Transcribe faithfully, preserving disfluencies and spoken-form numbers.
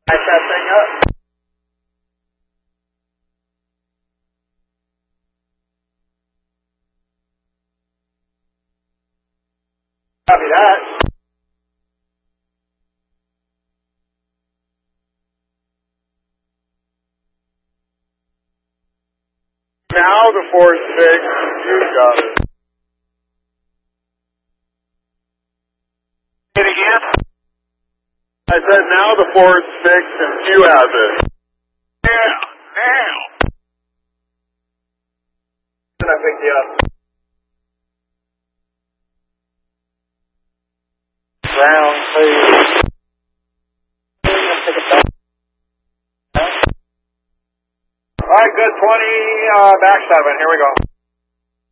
Back that thing up. Copy that. Now the force fixed. You got it. Say it again? I said now the force fixed and Q has it. Yeah, now. Then I picked you up. Ground, please. All right, good. twenty, uh, back seven. Here we go.